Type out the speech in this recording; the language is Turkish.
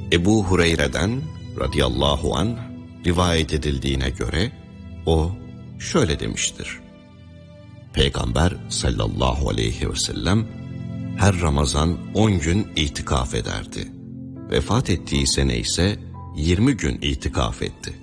Ebu Hureyre'den radıyallahu anh rivayet edildiğine göre o şöyle demiştir: Peygamber sallallahu aleyhi ve sellem her Ramazan 10 gün itikaf ederdi. Vefat ettiği sene ise 20 gün itikaf etti.